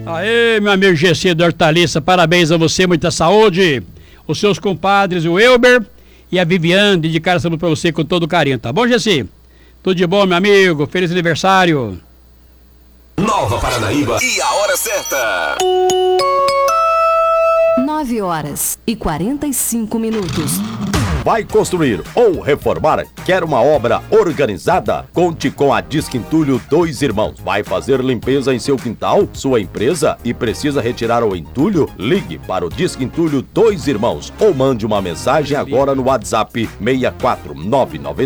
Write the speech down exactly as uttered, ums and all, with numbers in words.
Aê, meu amigo G C do Hortaliça, parabéns a você, muita saúde. Os seus compadres, o Elber e a Viviane, dedicaram essa pra você com todo carinho, tá bom, G C? Tudo de bom, meu amigo, feliz aniversário. Nova Paranaíba e a hora certa. nove horas e quarenta e cinco minutos. Vai construir ou reformar? Quer uma obra organizada? Conte com a Disque Entulho Dois Irmãos. Vai fazer limpeza em seu quintal, sua empresa e precisa retirar o entulho? Ligue para o Disque Entulho Dois Irmãos ou mande uma mensagem agora no WhatsApp seis quatro nove nove